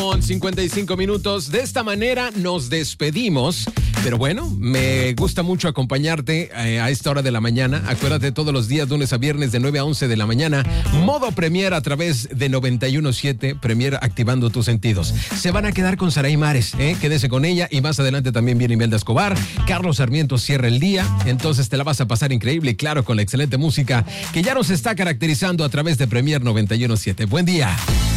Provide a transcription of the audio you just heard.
con 55 minutos. De esta manera nos despedimos. Pero bueno, me gusta mucho acompañarte a esta hora de la mañana. Acuérdate, todos los días, lunes a viernes, de 9 a 11 de la mañana. Modo Premier a través de 91.7. Premier, activando tus sentidos. Se van a quedar con Saray Mares, Quédese con ella. Y más adelante también viene Imelda Escobar. Carlos Sarmiento cierra el día. Entonces te la vas a pasar increíble y claro, con la excelente música que ya nos está caracterizando a través de Premier 91.7. Buen día.